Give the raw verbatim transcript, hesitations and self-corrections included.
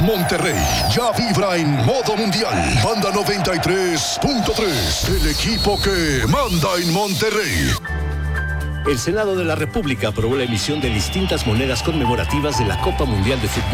Monterrey ya vibra en modo mundial. Banda noventa y tres punto tres, el equipo que manda en Monterrey. El Senado de la República aprobó la emisión de distintas monedas conmemorativas de la Copa Mundial de Fútbol